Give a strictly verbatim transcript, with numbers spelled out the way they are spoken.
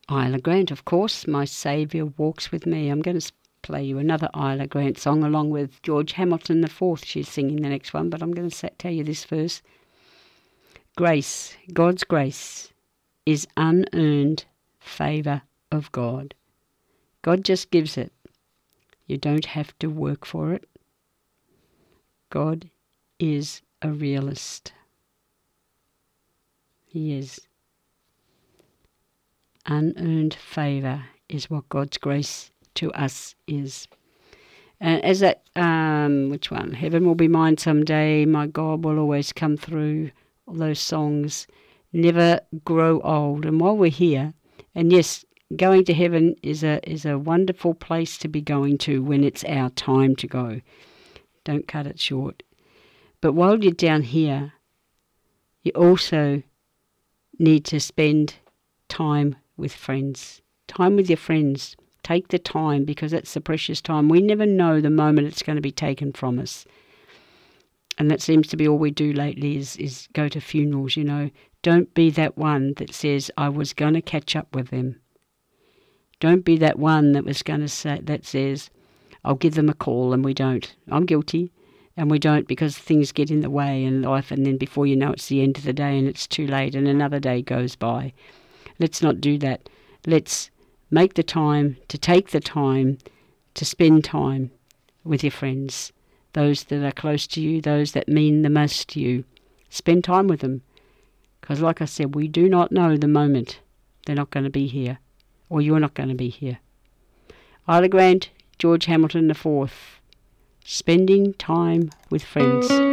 Isla Grant, of course, My Saviour Walks With Me. I'm going to play you another Isla Grant song along with George Hamilton the Fourth. She's singing the next one, but I'm going to tell you this first. Grace, God's grace, is unearned favour of God. God just gives it. You don't have to work for it. God is a realist. He is. Unearned favour is what God's grace to us is. And as that, um, which one? Heaven Will Be Mine Someday, My God Will Always Come Through, all those songs, never grow old. And while we're here, and yes, going to heaven is a is a wonderful place to be going to when it's our time to go. Don't cut it short. But while you're down here, you also need to spend time with friends. Time with your friends. Take the time, because that's the precious time. We never know the moment it's going to be taken from us. And that seems to be all we do lately is, is go to funerals, you know. Don't be that one that says, I was going to catch up with them. Don't be that one that was going to say, that says, I'll give them a call, and we don't. I'm guilty, and we don't, because things get in the way in life, and then before you know it's the end of the day and it's too late and another day goes by. Let's not do that. Let's make the time to take the time to spend time with your friends, those that are close to you, those that mean the most to you. Spend time with them, because like I said, we do not know the moment they're not going to be here, or you're not going to be here. Isla Grant, George Hamilton the Fourth, Spending Time with Friends.